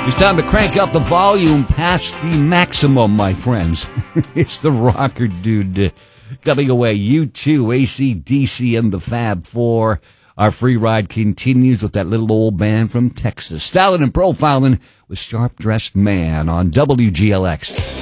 It's time to crank up the volume past the maximum, my friends. It's the Rocker Dude coming away. U2, AC/DC, and the Fab Four. Our free ride continues with that little old band from Texas. Styling and profiling with Sharp Dressed Man on WGLX.